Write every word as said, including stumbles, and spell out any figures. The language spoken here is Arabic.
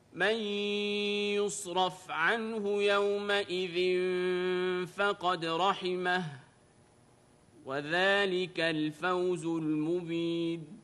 من يصرف عنه يومئذ فقد رحمه وذلك الفوز المبين.